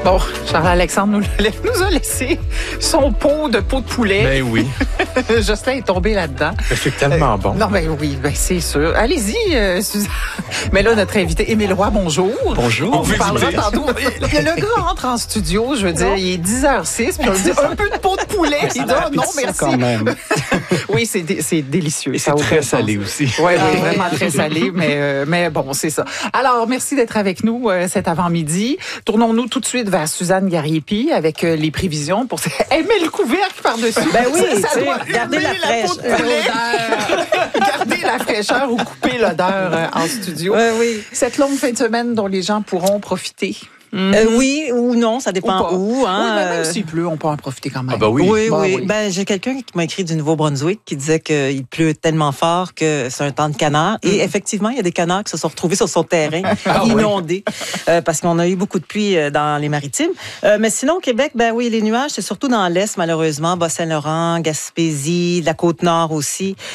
Bon, Charles-Alexandre nous a laissé son pot de poulet. Ben oui. Justin est tombé là-dedans. C'est tellement bon. Non, ben oui, ben c'est sûr. Allez-y, Suzanne. Mais là, notre invité, Émile Roy, bonjour. Bonjour. On vous parlera tantôt. Le gars entre en studio, je veux dire, il est 10h06, puis on lui dit un peu de pot de poulet. Il dit non, merci. Quand même. Oui, c'est délicieux. Et c'est très salé aussi. Oui, vraiment très salé, mais bon, c'est ça. Alors, merci d'être avec nous cet avant-midi. Tournons-nous tout de suite vers Suzanne Gariepi avec les prévisions pour aimer le couvercle par-dessus. Ben oui, ça doit garder la peau de poulet. Garder la fraîcheur ou couper l'odeur en studio. Oui. Cette longue fin de semaine dont les gens pourront profiter. Oui ou non, ça dépend où. Oui, mais même s'il pleut, on peut en profiter quand même. Ah ben oui. Oui. Ben, j'ai quelqu'un qui m'a écrit du Nouveau-Brunswick qui disait qu'il pleut tellement fort que c'est un temps de canard. Et effectivement, il y a des canards qui se sont retrouvés sur son terrain, inondés, parce qu'on a eu beaucoup de pluie dans les maritimes. Mais sinon, au Québec, ben oui, les nuages, c'est surtout dans l'Est, malheureusement. Bas-Saint-Laurent, Gaspésie, la Côte-Nord aussi.